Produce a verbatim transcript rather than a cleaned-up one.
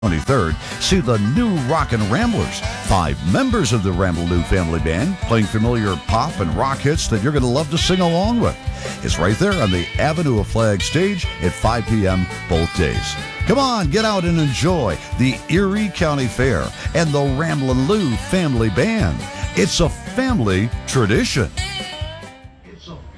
twenty-third, see the new Rockin' Ramblers, five members of the Ramblin' Family Band playing familiar pop and rock hits that you're going to love to sing along with. It's right there on the Avenue of Flag stage at five p.m. both days. Come on, get out and enjoy the Erie County Fair and the Ramblin' Family Band. It's a family tradition.